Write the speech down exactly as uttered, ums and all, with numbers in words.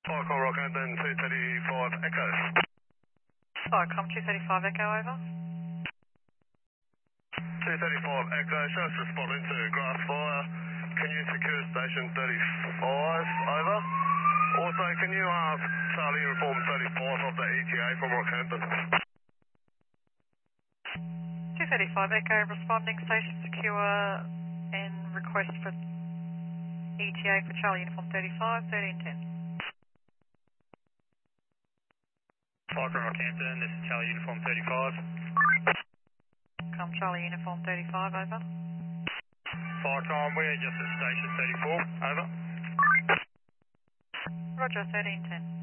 Falcon Rockhampton two thirty-five Echo. Falcon two thirty-five Echo, over. two thirty-five Echo, show us responding to grass fire. Can you secure station thirty-five, over? Also, can you ask Charlie Uniform thirty-five of the E T A from Rockhampton? two thirty-five Echo, responding, station secure, and request for E T A for Charlie Uniform thirty-five, thirteen ten. Falcon Rockhampton, this is Charlie Uniform thirty-five. Come Charlie Uniform thirty-five, over. Falcon, we're just at station thirty-four, over. Roger, thirteen ten.